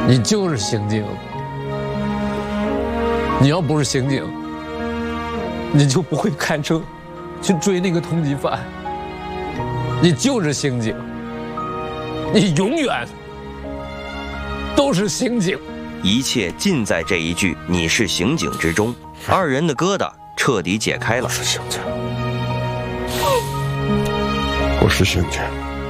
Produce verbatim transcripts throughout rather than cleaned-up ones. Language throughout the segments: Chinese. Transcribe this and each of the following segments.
你就是刑警。你要不是刑警，你就不会开车去追那个通缉犯。你就是刑警，你永远都是刑警。 一切尽在这一句"你是刑警"之中。二人的疙瘩彻底解开了。 我是刑警，我是刑警。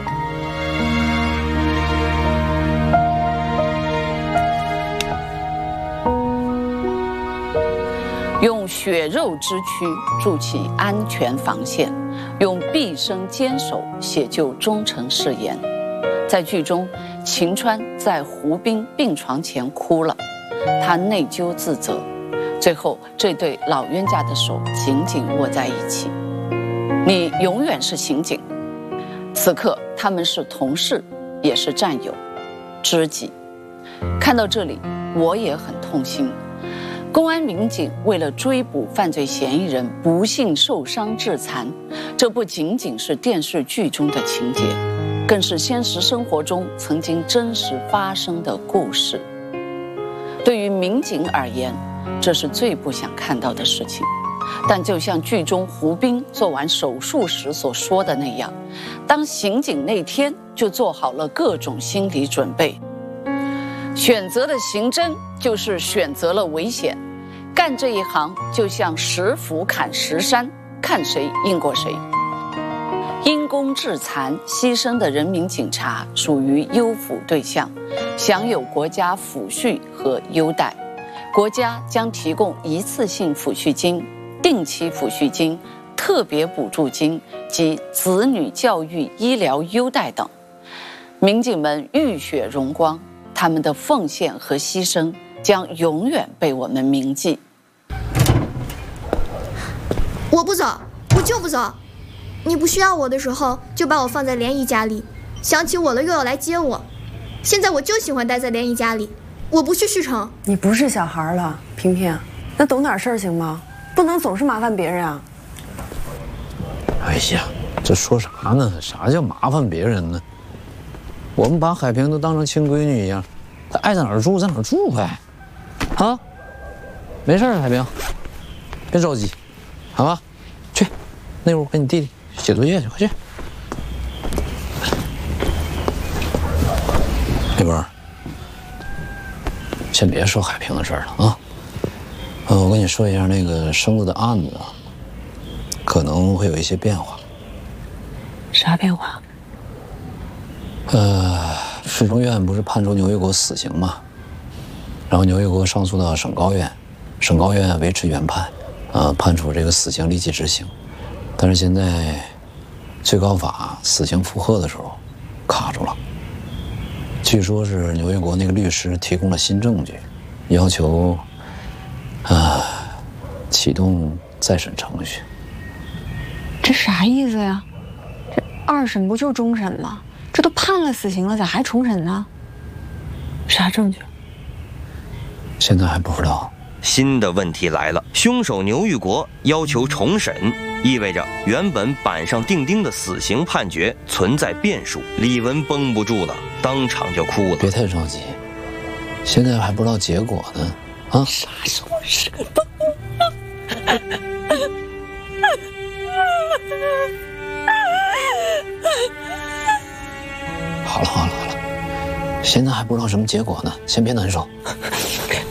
用血肉之躯筑起安全防线，用毕生坚守写就忠诚誓言。在剧中，秦川在胡兵病床前哭了，他内疚自责。最后，这对老冤家的手紧紧握在一起。你永远是刑警。此刻，他们是同事，也是战友、知己。看到这里，我也很痛心。公安民警为了追捕犯罪嫌疑人，不幸受伤致残，这不仅仅是电视剧中的情节，更是现实生活中曾经真实发生的故事。对于民警而言，这是最不想看到的事情。但就像剧中胡兵做完手术时所说的那样，当刑警那天就做好了各种心理准备。选择的刑侦就是选择了危险，干这一行就像石斧砍石山，看谁硬过谁。因公致残牺牲的人民警察属于优抚对象，享有国家抚恤和优待。国家将提供一次性抚恤金、定期抚恤金、特别补助金及子女教育、医疗优待等。民警们浴血荣光，他们的奉献和牺牲将永远被我们铭记。 我不走，我就不走。你不需要我的时候，就把我放在莲姨家里，想起我了又要来接我。现在我就喜欢待在莲姨家里，我不去旭城。 你不是小孩了，萍萍，那懂点事儿行吗？不能总是麻烦别人啊。 哎呀，这说啥呢？啥叫麻烦别人呢？我们把海平都当成亲闺女一样，她爱在哪儿住在哪儿住呗。啊，没事，海平，别着急，好吧？去，那屋跟你弟弟写作业去，快去。那边，先别说海平的事儿了啊。呃，我跟你说一下那个生子的案子啊，可能会有一些变化。 啥变化？ 呃，市中院不是判处牛玉国死刑吗？然后牛玉国上诉到省高院，省高院维持原判，呃，判处这个死刑立即执行。但是现在最高法死刑复核的时候卡住了，据说是牛玉国那个律师提供了新证据，要求啊、呃、启动再审程序。 这啥意思呀？这二审不就终审吗？这都判了死刑了，咋还重审呢？啥证据？ 现在还不知道。 新的问题来了，凶手牛玉国要求重审，意味着原本板上钉钉的死刑判决存在变数。李文绷不住了，当场就哭了。 别太着急，现在还不知道结果呢。啊？ 啥时候是个好了好了好了，现在还不知道什么结果呢，先别难受。